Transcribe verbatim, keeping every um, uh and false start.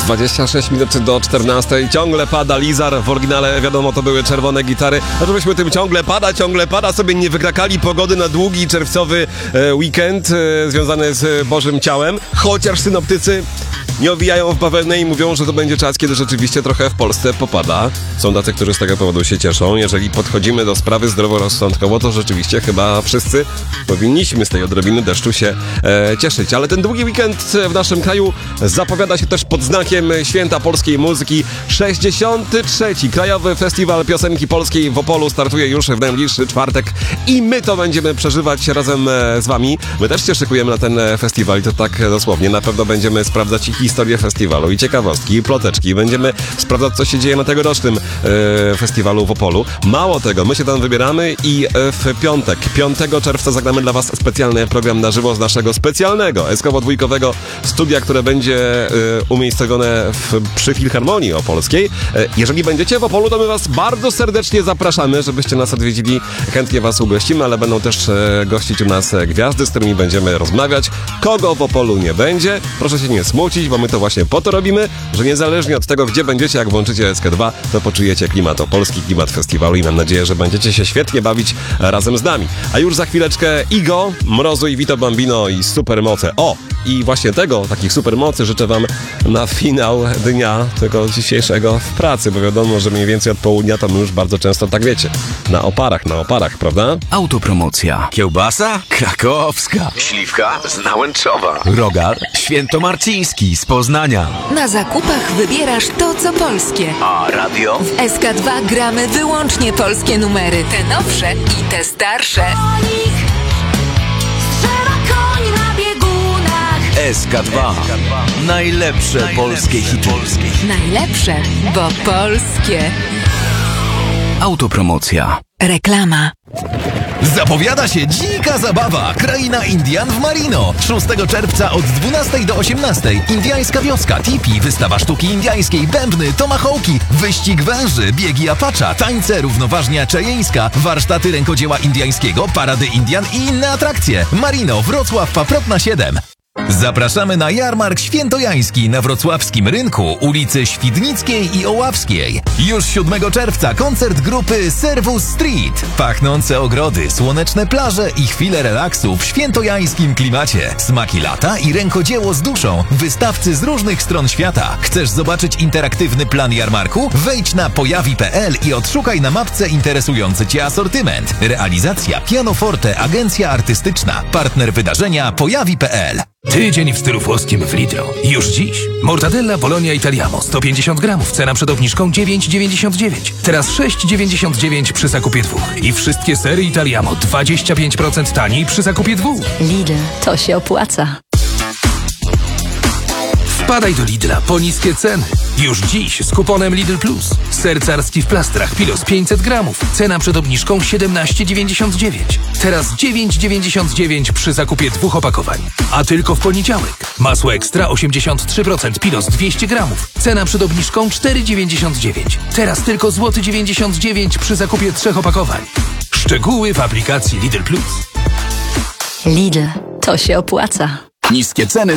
dwadzieścia sześć minut do czternastej. Ciągle pada Lizar. W oryginale, wiadomo, to były czerwone gitary. A żebyśmy tym ciągle pada, ciągle pada sobie nie wykrakali pogody na długi czerwcowy e, weekend e, związany z Bożym Ciałem. Chociaż synoptycy nie owijają w bawełnę i mówią, że to będzie czas, kiedy rzeczywiście trochę w Polsce popada. Są tacy, którzy z tego powodu się cieszą. Jeżeli podchodzimy do sprawy zdroworozsądkowo, to rzeczywiście chyba wszyscy powinniśmy z tej odrobiny deszczu się e, cieszyć. Ale ten długi weekend w naszym kraju zapowiada się też pod znakiem Święta Polskiej Muzyki. sześćdziesiąty trzeci Krajowy Festiwal Piosenki Polskiej w Opolu startuje już w najbliższy czwartek i my to będziemy przeżywać razem z wami. My też się szykujemy na ten festiwal i to tak dosłownie. Na pewno będziemy sprawdzać ich historię festiwalu i ciekawostki, i ploteczki. Będziemy sprawdzać, co się dzieje na tegorocznym e, festiwalu w Opolu. Mało tego, my się tam wybieramy i w piątek, piątego czerwca zagramy dla was specjalny program na żywo z naszego specjalnego eskowo-dwójkowego studia, które będzie e, umiejscowione w, przy Filharmonii Opolskiej. E, jeżeli będziecie w Opolu, to my was bardzo serdecznie zapraszamy, żebyście nas odwiedzili. Chętnie was ugościmy, ale będą też e, gościć u nas gwiazdy, z którymi będziemy rozmawiać. Kogo w Opolu nie będzie, proszę się nie smucić, bo my to właśnie po to robimy, że niezależnie od tego, gdzie będziecie, jak włączycie S K dwa, to poczujecie klimat opolski, klimat festiwalu i mam nadzieję, że będziecie się świetnie bawić razem z nami. A już za chwileczkę Igo, Mrozu i Vito Bambino i supermoce. O! I właśnie tego, takich supermocy życzę wam na finał dnia tego dzisiejszego w pracy, bo wiadomo, że mniej więcej od południa to my już bardzo często, tak wiecie, na oparach, na oparach, prawda? Autopromocja. Kiełbasa? Krakowska. Śliwka z Nałęczowa. Rogal świętomarciński z Poznania. Na zakupach wybierasz to, co polskie. A radio? W S K dwa gramy wyłącznie polskie numery. Te nowsze i te starsze. S K dwa. Najlepsze, Najlepsze polskie hity. Najlepsze, bo polskie. Autopromocja. Reklama. Zapowiada się dzika zabawa. Kraina Indian w Marino. szóstego czerwca od dwunastej do osiemnastej. Indiańska wioska, tipi, wystawa sztuki indiańskiej, bębny, tomahawki, wyścig węży, biegi apacza, tańce, równoważnia czajeńska, warsztaty rękodzieła indiańskiego, parady Indian i inne atrakcje. Marino, Wrocław, Paprotna siedem. Zapraszamy na jarmark świętojański na wrocławskim rynku, ulicy Świdnickiej i Oławskiej. Już siódmego czerwca koncert grupy Servus Street. Pachnące ogrody, słoneczne plaże i chwile relaksu w świętojańskim klimacie. Smaki lata i rękodzieło z duszą. Wystawcy z różnych stron świata. Chcesz zobaczyć interaktywny plan jarmarku? Wejdź na pojawi kropka p l i odszukaj na mapce interesujący Cię asortyment. Realizacja Pianoforte, agencja artystyczna. Partner wydarzenia pojawi kropka p l. Tydzień w stylu włoskim w Lidl. Już dziś. Mortadella Bologna Italiamo sto pięćdziesiąt gramów. Cena przed obniżką dziewięć dziewięćdziesiąt dziewięć. Teraz sześć dziewięćdziesiąt dziewięć przy zakupie dwóch. I wszystkie sery Italiamo dwadzieścia pięć procent taniej przy zakupie dwóch. Lidl, to się opłaca. Wpadaj do Lidla po niskie ceny. Już dziś z kuponem Lidl Plus. Ser carski w plastrach Pilos pięćset gramów. Cena przed obniżką siedemnaście dziewięćdziesiąt dziewięć. Teraz dziewięć dziewięćdziesiąt dziewięć przy zakupie dwóch opakowań. A tylko w poniedziałek. Masło ekstra osiemdziesiąt trzy procent Pilos dwieście gramów. Cena przed obniżką cztery dziewięćdziesiąt dziewięć. Teraz tylko złoty dziewięćdziesiąt dziewięć przy zakupie trzech opakowań. Szczegóły w aplikacji Lidl Plus. Lidl, to się opłaca. Niskie ceny